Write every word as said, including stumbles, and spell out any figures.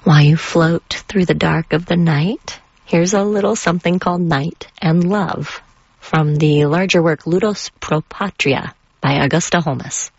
While you float through the dark of the night, here's a little something called Night and Love from the larger work Ludus Pro Patria by Augusta Holmes.